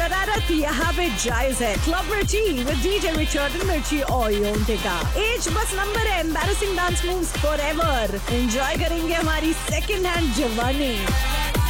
शरारत यहाँ पे जायज है। क्लब मिर्ची विद डीजे रिचर्ड एंड मिर्ची और योंटेका। एज बस नंबर है, embarrassing dance moves forever. Enjoy करेंगे हमारी सेकंड हैंड जवानी।